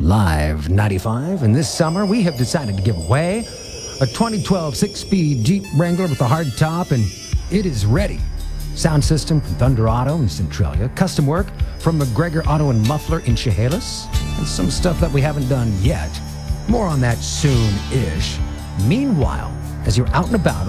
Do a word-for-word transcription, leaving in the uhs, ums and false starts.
Live ninety-five, and this summer we have decided to give away a twenty twelve six-speed Jeep Wrangler with a hard top, and it is ready. Sound system from Thunder Auto in Centralia, custom work from McGregor Auto and Muffler in Chehalis, and some stuff that we haven't done yet. More on that soon-ish. Meanwhile, as you're out and about